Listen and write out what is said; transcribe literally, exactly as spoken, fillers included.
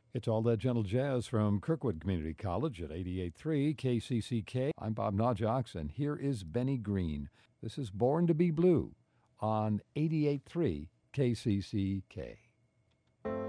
It's All That Gentle Jazz from Kirkwood Community College at eighty-eight point three K C C K. I'm Bob Najox, and here is Benny Green. This is Born to Be Blue on eighty-eight point three K C C K.